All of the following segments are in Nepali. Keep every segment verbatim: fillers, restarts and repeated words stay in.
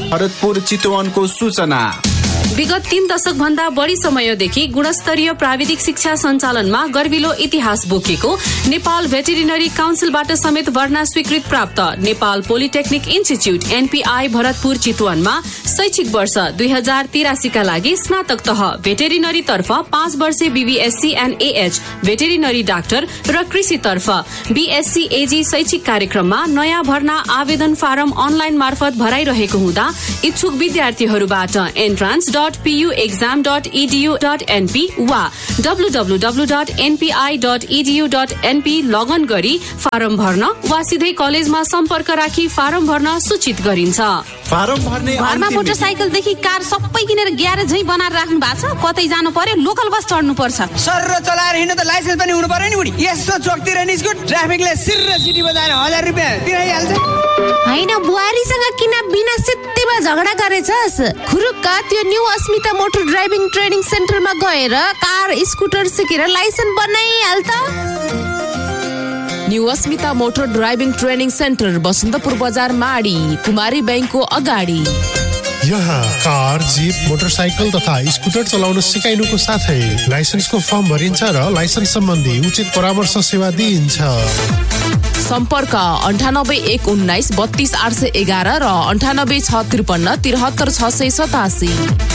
भरतपुर चितवनको सूचना। विगत तीन दशक भन्दा बढी समयदेखि गुणस्तरीय प्राविधिक शिक्षा सञ्चालनमा गर्विलो इतिहास बोकेको नेपाल भेटेरिनरी काउन्सिलबाट समेत भर्ना स्वीकृत प्राप्त Nepal polytechnic institute NPI Bharatpur चितवनमा शैक्षिक वर्ष दुई हजार तिरासीका लागि स्नातक तह भेटेरिनरी तर्फ पाँच वर्षे BVSc and AH veterinary doctor र कृषि तर्फ बीएससी एजी शैक्षिक कार्यक्रममा नयाँ भर्ना आवेदन फारम अनलाइन मार्फत भराइरहेको हुँदा इच्छुक विद्यार्थीहरूबाट entrance dot PU exam dot इडीयू dot NP वा W W W dot NPI dot इडीयू dot NP लगन गरी फारम भर्न वा सिधै कलेजमा सम्पर्क राखी फारम भर्न सूचित गरिन्छ। फारम भर्ने घरमा मोटरसाइकलदेखि कार सबै किनेर ग्यारेज झै बनाएर राख्नु भएको छ, कतै जानु पर्यो लोकल बस चढ्नु पर्छ। सर चलाएर हिँड्नु त लाइसेन्स पनि हुनु पर्यो नि बुढी। यसो चोकतिर निस्को ट्राफिकले सिर सिटी बजाएर हजार रुपियाँ तिराइहाल्छ। हैन बुहारीसँग किन बिना सित्तैमा झगडा गरेछस्? खुरुक्क त्यो न्यू अस्मिता मोटर ड्राइभिङ ट्रेनिङ सेन्टरमा गएर कार स्कुटर सिकेर लाइसेन्स बनाइहाल त। न्यू अस्मिता motor driving training centre Basantapur बजार माडी कुमारी बैंकको अगाडि। यहाँ कार, जीप, मोटरसाइकल तथा स्कुटर चलाउन सिकाइनुको साथै लाइसेन्सको फर्म भरिन्छ र लाइसेन्स सम्बन्धी उचित परामर्श सेवा दिइन्छ। सम्पर्क अन्ठानब्बे एक उन्नाइस बत्तीस आठ सय एघार र अन्ठानब्बे छ त्रिपन्न त्रिहत्तर छ सय सतासी।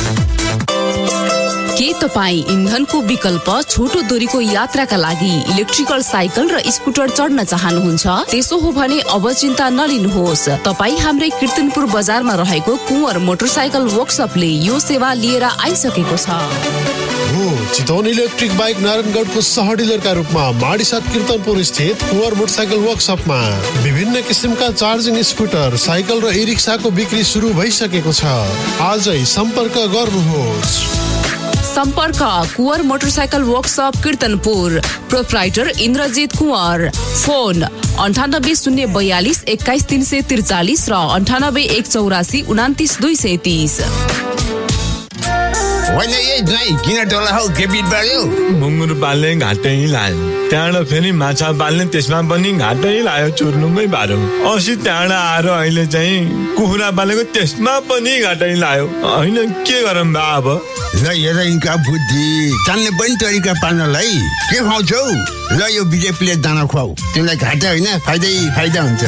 के तपाईँ इन्धनको विकल्प छोटो दूरीको यात्राका लागि इलेक्ट्रिकल साइकल र स्कुटर चढ्न चाहनुहुन्छ? त्यसो हो भने अब चिन्ता नलिनुहोस्। तपाईँ हाम्रै कीर्तनपुर बजारमा रहेको कुँवर मोटरसाइकल वर्कसपले यो सेवा लिएर आइसकेको छ। हो चितवन इलेक्ट्रिक बाइक नारायणगढको सह डिलरका रूपमा माडीसाथ कीर्तनपुर स्थित कुँवर मोटरसाइकल वर्कसपमा विभिन्न किसिमका चार्जिङ स्कुटर, साइकल र ई रिक्साको बिक्री सुरु भइसकेको छ। आजै सम्पर्क गर्नुहोस्। सम्पर्क Kunwar motorcycle workshop कीर्तनपुर, proprietor Indrajit Kunwar. Phone अन्ठानब्बे शून्य बयालिस एक्काइस तीन सय त्रिचालिस र अन्ठानब्बे एक चौरासी उनातिस दुई सय तीस। होइन यही दाइ किन टोला हौ के बिट बढ्यो? मुङ्गुर पाल्ने घाटै लायो, त्यहाँबाट फेरि माछा पाल्ने त्यसमा पनि घाटै लायो, चुर्नुमै बाह्रो। अस्ति त्यहाँबाट आएर अहिले चाहिँ कुखुरा पालेको त्यसमा पनि घाटै लायो। होइन के गरौँ बा अब? ल हेर यिनका बुद्धि जान्ने पनि तरिका पाल्नलाई के खुवाउँछौ? ल यो बिजेपीले दाना खुवाऊ, तिमीलाई घाटा होइन फाइदै फाइदा हुन्छ।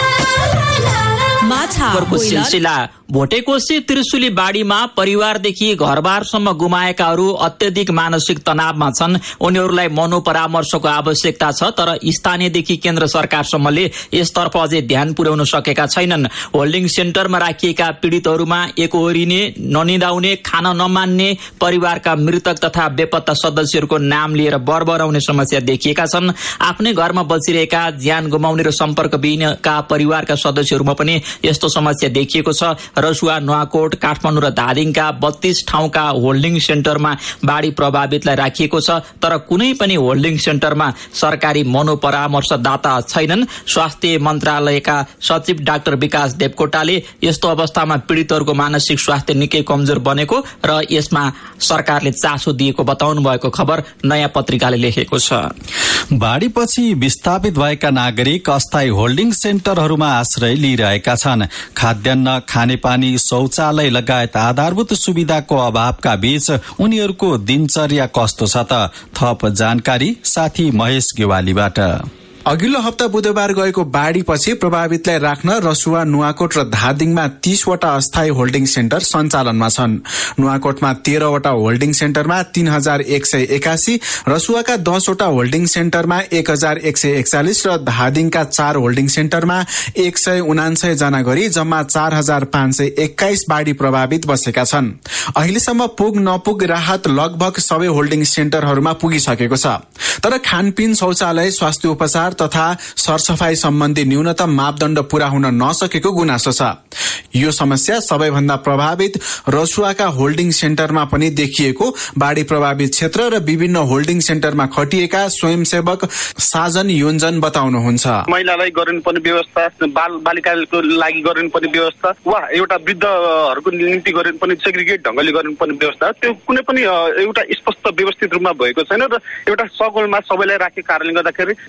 माछाको सिलसिला भोटेकोशी त्रिशुली बाढीमा परिवारदेखि घरबारसम्म गुमाएकाहरू अत्यधिक मानसिक तनावमा छन्। उनीहरूलाई मनोपरामर्शको आवश्यकता छ, तर स्थानीयदेखि केन्द्र सरकारसम्मले यसतर्फ अझै ध्यान पुर्याउन सकेका छैनन्। होल्डिङ सेन्टरमा राखिएका पीडितहरूमा एकहोरिने, ननिदाउने, खान नमान्ने, परिवारका मृतक तथा बेपत्ता सदस्यहरूको नाम लिएर बरबराउने समस्या देखिएका छन्। आफ्नै घरमा बसिरहेका, ज्यान गुमाउने र सम्पर्कविहीनका परिवारका सदस्यहरूमा पनि यस्तो समस्या देखिएको छ। रसुवा, नुवाकोट, काठमाडौँ र धादिङका बत्तीस ठाउँका होल्डिङ सेन्टरमा बाढी प्रभावितलाई राखिएको छ, तर कुनै पनि होल्डिङ सेन्टरमा सरकारी मनोपरामर्शदाता छैनन्। स्वास्थ्य मन्त्रालयका सचिव डाक्टर विकास देवकोटाले यस्तो अवस्थामा पीडितहरूको मानसिक स्वास्थ्य निकै कमजोर बनेको र यसमा सरकारले चासो दिएको बताउनु भएको खबर नयाँ पत्रिकाले लेखेको छ। बाढीपछि विस्थापित भएका नागरिक अस्थायी होल्डिङ सेन्टरहरूमा आश्रय लिइरहेका छन्। खाद्यान्न, खानेपानी, शौचालय लगायत आधारभूत सुविधाको अभावका बीच उनीहरूको दिनचर्या कस्तो छ त? थप जानकारी साथी महेश गेवालीबाट। अघिल्लो हप्ता बुधबार गएको बाढीपछि प्रभावितलाई राख्न रसुवा, नुवाकोट र धादिङमा तीसवटा अस्थायी होल्डिङ सेन्टर सञ्चालनमा छन्। नुवाकोटमा तेह्रवटा होल्डिङ सेन्टरमा तीन हजार एक सय एकासी, रसुवाका दसवटा होल्डिङ सेन्टरमा एक हजार एक सय एकचालिस र धादिङका चार होल्डिङ सेन्टरमा एक सय उनान्सय जना गरी जम्मा चार हजार पाँच सय एक्काइस बाढी प्रभावित बसेका छन्। अहिलेसम्म पुग नपुग राहत लगभग सबै होल्डिङ सेन्टरहरूमा पुगिसकेको छ, तर खानपिन, शौचालय, स्वास्थ्य उपचार तथा सरसफाई सम्बन्धी न्यूनतम मापदण्ड पूरा हुन नसकेको गुनासो छ। यो समस्या सबैभन्दा प्रभावित रसुवाका होल्डिङ सेन्टरमा पनि देखिएको बाढी प्रभावित क्षेत्र र विभिन्न होल्डिङ सेन्टरमा खटिएका स्वयंसेवक साजन योन्जन बताउनुहुन्छ। महिलालाई गर्नुपर्ने व्यवस्था, बाल बालिकाको लागि गर्नुपर्ने व्यवस्था वा एउटा वृद्धहरूको निम्ति गर्नुपर्ने सेग्रिगेट ढंगले गर्नुपर्ने व्यवस्था, त्यो कुनै पनि एउटा स्पष्ट व्यवस्थित रूपमा भएको छैन र एउटा सगोलमा सबैलाई राखेको कारणले गर्दाखेरि जुन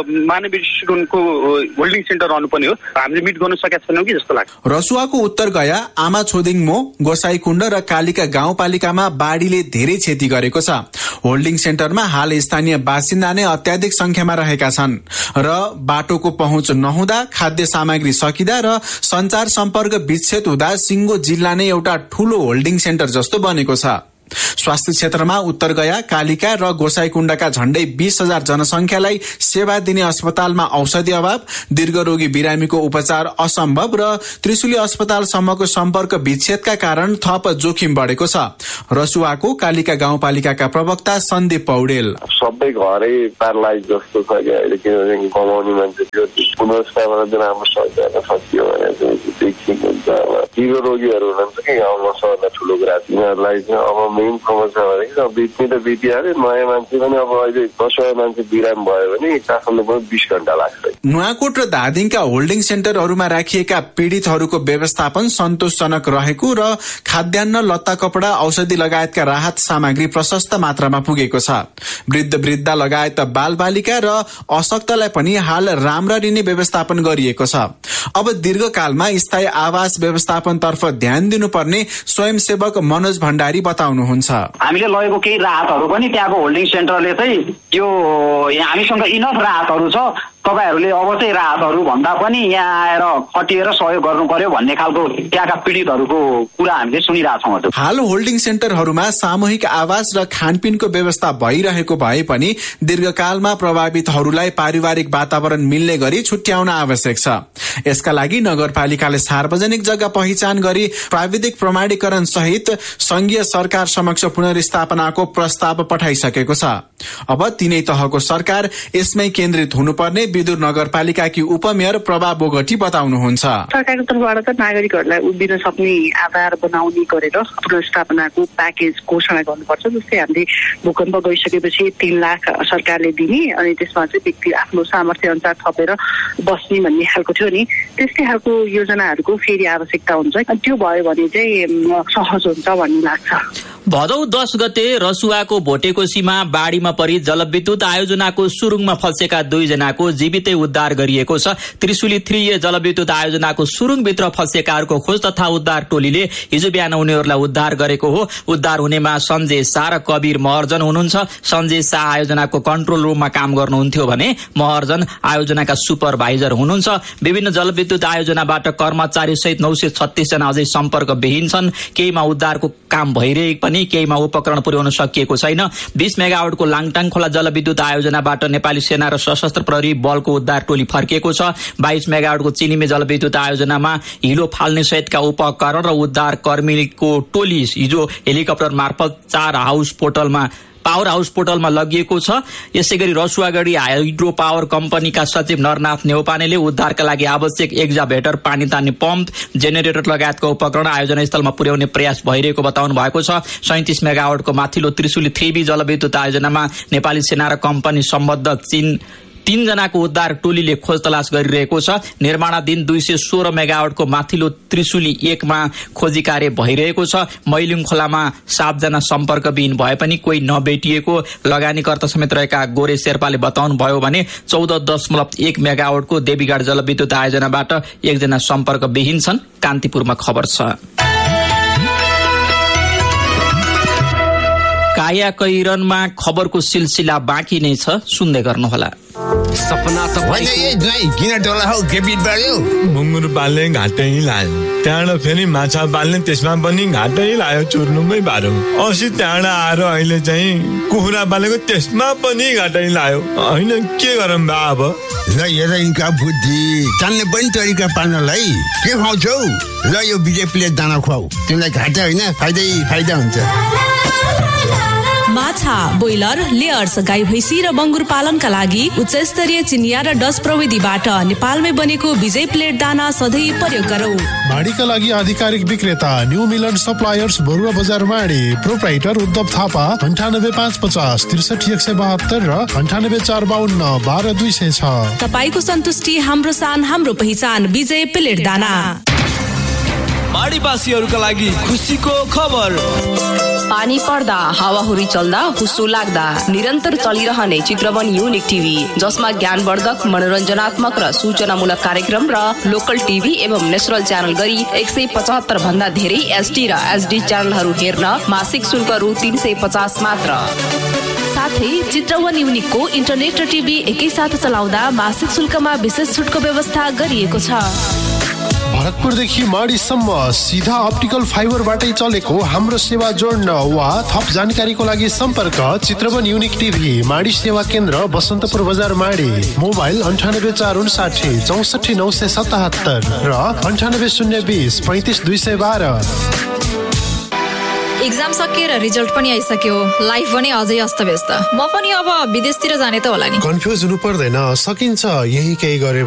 मानवीय दृष्टिकोणको होल्डिङ सेन्टर रहनु पर्ने हो, हामीले मिट गर्न सकेका छैनौँ कि जस्तो लाग्छ। रसुवाको उत्तर गया, आमा छोदिङमो, गोसाईकुण्ड र कालिका गाउँपालिकामा बाढीले धेरै क्षति गरेको छ। होल्डिङ सेन्टरमा हाल स्थानीय बासिन्दा नै अत्याधिक संख्यामा रहेका छन् र बाटोको पहुँच नहुँदा, खाद्य सामग्री सकिँदा र संचार सम्पर्क विच्छेद हुँदा सिङ्गो जिल्ला नै एउटा ठूलो होल्डिङ सेन्टर जस्तो बनेको छ। स्वास्थ्य क्षेत्रमा उत्तर गया, कालिका र गोसाईकुण्डका झण्डै बीस हजार जनसंख्यालाई सेवा दिने अस्पतालमा औषधि अभाव, दीर्घरोगी बिरामीको उपचार असम्भव र त्रिशुली अस्पतालसम्मको सम्पर्क विच्छेदका कारण थप जोखिम बढेको छ। रसुवाको कालिका गाउँपालिकाका प्रवक्ता सन्दीप पौडेल, सबै घरै प्यारालाइज जस्तो छ कि अहिले, किनभने कमाउने मान्छे त्यो पुनर्स्थापना दिन हाम्रो सरकारले सकियो भने चाहिँ देखिएको हुन्छ। अब दीर्घ रोगीहरू हुनुहुन्छ कि गाउँमा, सबभन्दा ठुलो कुरा तिनीहरूलाई चाहिँ अब मेन समस्या भनेको बित्ने त बितिहाल्यो, नयाँ मान्छे पनि अब अहिले दस हजार मान्छे बिराम भयो भने काठमाडौँ पनि बीस घण्टा लाग्छ। नुवाकोट र धादिङका होल्डिङ सेन्टरहरूमा राखिएका पीड़ितहरूको व्यवस्थापन सन्तोषजनक रहेको र खाद्यान्न, लत्ता कपडा, औषधि लगायतका राहत सामग्री प्रशस्त मात्रामा पुगेको छ। वृद्ध वृद्ध लगायत बाल बालिका र अशक्तलाई पनि हाल राम्ररी नै व्यवस्थापन गरिएको छ। अब दीर्घकालमा स्थायी आवास व्यवस्थापनतर्फ ध्यान दिनुपर्ने स्वयंसेवक मनोज भण्डारी बताउनुहुन्छ। हामीले लगेको केही राहतहरू पनि त्यहाँको होल्डिङ सेन्टरले चाहिँ यो हामीसँग इनफ राहतहरू छ, तपाईहरूले अब चाहिँ राहतहरू भन्दा पनि यहाँ आएर खटिएर सहयोग गर्नु पर्यो भन्ने खालको त्यहाँका पीडितहरूको कुरा हामीले सुनिरहेछौँ। हाल होल्डिङ सेन्टरहरूमा सामूहिक आवास र खानपिनको व्यवस्था भइरहेको भए पनि दीर्घकालमा प्रभावितहरूलाई पारिवारिक वातावरण मिल्ने गरी छुट्याउन आवश्यक छ। यसका लागि नगरपालिकाले सार्वजनिक जग्गा पहिचान गरी प्राविधिक प्रमाणीकरण सहित संघीय सरकार समक्ष पुनर्स्थापनाको प्रस्ताव पठाइसकेको छ। अब तीनै तहको सरकार यसमै केन्द्रित हुनुपर्ने विदुर नगरपालिकाकी उपमेयर प्रभा बोगटी बताउनुहुन्छ। सरकारको तर्फबाट त नागरिकहरूलाई उभिन सक्ने आधार बनाउने गरेर पुनर्स्थापनाको प्याकेज घोषणा गर्नुपर्छ। जस्तै हामीले भूकम्प गइसकेपछि तीन लाख सरकारले दिने, अनि त्यसमा चाहिँ व्यक्ति आफ्नो सामर्थ्य अनुसार थपेर बस्ने भन्ने खालको थियो नि, त्यस्तै खालको योजनाहरूको फेरि आवश्यकता हुन्छ। त्यो भयो भने चाहिँ सहज हुन्छ भन्ने लाग्छ। भदौ दस गते रसुवाको भोटेकोसीमा बाढीमा परि जलविद्युत आयोजनाको सुरुङमा फँसेका दुईजनाको जीवितै उद्धार गरिएको छ। त्रिशुली थ्री ए जलविद्युत आयोजनाको सुरुङभित्र फँसेकाहरूको खोज तथा उद्धार टोलीले हिजो बिहान उनीहरूलाई उद्धार गरेको हो। उद्धार हुनेमा सञ्जय शाह र कवीर महर्जन हुनुहुन्छ। सञ्जय शाह आयोजनाको कन्ट्रोल रूममा काम गर्नुहुन्थ्यो भने महर्जन आयोजनाका सुपरभाइजर हुनुहुन्छ। विभिन्न जलविद्युत आयोजनाबाट कर्मचारी सहित नौ सय छत्तीस जना अझै सम्पर्क विहीन छन्। केहीमा उद्धारको काम भइरहेको पनि, केहीमा उपकरण पुर्याउन सकिएको छैन। बीस मेगावाटको लाङटाङ खोला जलविद्युत आयोजनाबाट नेपाली सेना र सशस्त्र प्रहरी बलको उद्धार टोली फर्किएको छ। बाइस मेगावाटको चिनिमे जलविद्युत आयोजनामा हिलो फाल्ने सहितका उपकरण र उद्धार कर्मीको टोली हिजो हेलिकप्टर मार्फत चार हाउस पोर्टलमा पावर हाउस पोर्टलमा लगिएको छ। यसै गरी रसुवागढी हाइड्रो पावर कम्पनीका सचिव नरनाथ नेउपानेले उद्धारका लागि आवश्यक एक्जाभेटर, पानी तान्ने पम्प, जेनेरेटर लगायतका उपकरण आयोजना स्थलमा पुर्याउने प्रयास भइरहेको बताउनु भएको छ। सैंतिस मेगावाटको माथिल्लो त्रिशुली थ्री बी जलविद्युत आयोजनामा नेपाली सेना र कम्पनी सम्बद्ध चीन तीनजनाको उद्धार टोलीले खोज तलास गरिरहेको छ। निर्माणाधीन दुई सय सोह्र मेगावाटको माथिल्लो त्रिशुली एकमा खोजी कार्य भइरहेको छ। मैलुङ खोलामा सातजना सम्पर्कविहीन भए पनि कोही नभेटिएको लगानीकर्ता समेत रहेका गोरे शेर्पाले बताउनु भयो भने चौध दशमलव एक मेगावाटको देवीघाट जलविद्युत आयोजनाबाट एकजना सम्पर्कविहीन छन्। कान्तिपुरमा खबर छ। काया कैरनमा खबरको सिलसिला बाँकी नै छ, सुन्दै गर्नुहोला। सपना त किन डोला हौ केपिट बढ्यो। मुङ्गुर पाल्ने घाटै लायो, त्यहाँबाट फेरि माछा पाल्ने त्यसमा पनि घाटै लायो, चुर्नुमै बाह्रो। अस्ति त्यहाँबाट आएर अहिले चाहिँ कुखुरा पालेको त्यसमा पनि घाटै लायो। होइन के गरौँ बा अब। ल हेर यिनका बुद्धि, जान्ने पनि तरिका पाल्नलाई के खुवाउँछौ। ल यो बिजेपीले दाना खुवाऊ, तिमीलाई घाटा होइन फाइदै फाइदा हुन्छ। माछा, ब्रोइलर, लेयर्स, गाई भैँसी र बङ्गुर पालनका लागि उच्च स्तरीय चिनिया र डच प्रविधिबाट नेपालमै बनेको विजय प्लेट दाना सधैँ प्रयोग गरौँ। माडीका लागि आधिकारिक विक्रेता न्यू मिलन सप्लायर्स, बरुवा बजार माडी। प्रोप्राइटर उद्धव थापा, अन्ठानब्बे पाँच पचास त्रिसठी एक सय बहत्तर र अन्ठानब्बे चार बाहन्न बाह्र दुई सय छ। तपाईँको सन्तुष्टि हाम्रो सान, हाम्रो पहिचान। विजय प्लेट दाना। माडीवासीहरूका लागि खुसीको खबर। पानी पर्दा हावाहुरी चल्दा हुस्सो लाग्दा निरन्तर चलिरहने चित्रवन युनिक टिभी, जसमा ज्ञानवर्धक, मनोरञ्जनात्मक र सूचनामूलक कार्यक्रम र लोकल टिभी एवं नेसनल च्यानल गरी एक सय पचहत्तर भन्दा धेरै एसडी र एसडी च्यानलहरू हेर्न मासिक शुल्क रु तीन सय पचास मात्र। साथै चित्रवन युनिकको इन्टरनेट र टिभी एकैसाथ चलाउँदा मासिक शुल्कमा विशेष छुटको व्यवस्था गरिएको छ। भरतपुरदेखि माडीसम्म सिधा अप्टिकल फाइबरबाटै चलेको हाम्रो सेवा जोड्न वा थप जानकारीको लागि सम्पर्क चित्रवन युनिक टिभी, माडी सेवा केन्द्र, बसन्तपुर बजार, माडी। मोबाइल अन्ठानब्बे चार उन्साठी चौसठी नौ सय सतहत्तर र अन्ठानब्बे शून्य बिस पैँतिस दुई सय बाह्र। एक्जाम सकिएर रिजल्ट पनि आइसक्यो, लाइफ पनि अझै अस्तव्यस्त। म पनि अब विदेशतिर जाने त होला नि। कन्फ्युज हुनु पर्दैन, सकिन्छ यही केही गरे